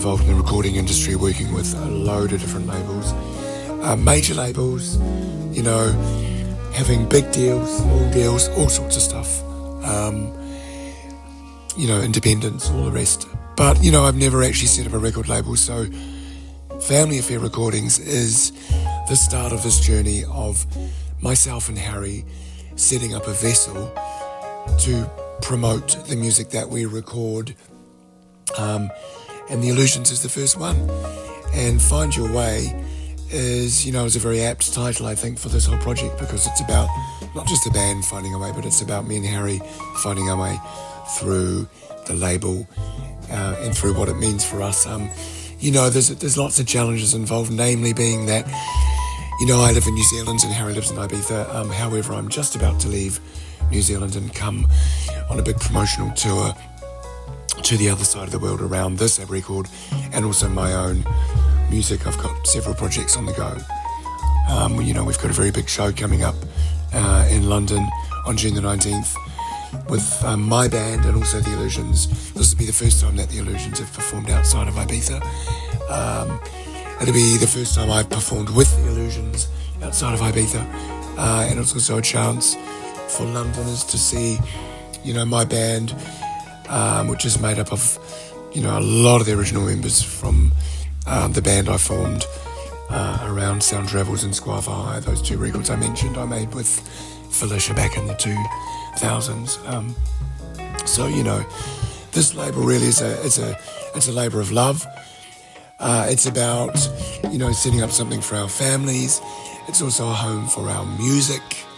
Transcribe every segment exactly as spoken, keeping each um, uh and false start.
involved in the recording industry, working with a load of different labels, uh, major labels, you know, having big deals, small deals, all sorts of stuff, um, you know, independence, all the rest. But, you know, I've never actually set up a record label, so Family Affair Recordings is the start of this journey of myself and Harry setting up a vessel to promote the music that we record. Um, and The Illusions is the first one. And Find Your Way is, you know, is a very apt title, I think, for this whole project, because it's about not just the band finding a way, but it's about me and Harry finding our way through the label uh, and through what it means for us. Um, you know, there's there's lots of challenges involved, namely being that, you know, I live in New Zealand and Harry lives in Ibiza. Um, however, I'm just about to leave New Zealand and come on a big promotional tour to the other side of the world around this record and also my own music. I've got several projects on the go. Um, you know, we've got a very big show coming up uh, in London on June the nineteenth with um, my band and also The Illusions. This will be the first time that The Illusions have performed outside of Ibiza. Um, it'll be the first time I've performed with The Illusions outside of Ibiza. Uh, and it's also a chance for Londoners to see, you know, my band, um, which is made up of, you know, a lot of the original members from um, the band I formed uh, around Sound Travels and Squire for Hire. Those two records I mentioned I made with Felicia back in the two thousands. Um, so, you know, this label really is a it's a it's a labour of love. Uh, it's about, you know, setting up something for our families. It's also a home for our music.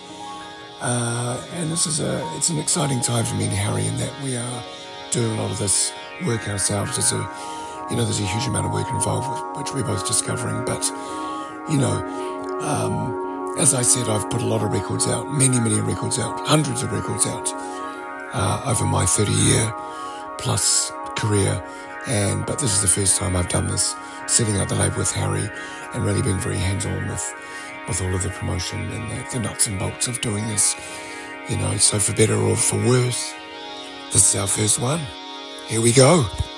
Uh, and this is a it's an exciting time for me and Harry in that we are doing a lot of this work ourselves. There's a you know there's a huge amount of work involved with which we're both discovering. But you know, um, as I said, I've put a lot of records out, many many records out, hundreds of records out uh, over my thirty year plus career. And but this is the first time I've done this, setting up the label with Harry, and really been very hands on with. with all of the promotion and the, the nuts and bolts of doing this, you know, so for better or for worse, this is our first one. Here we go.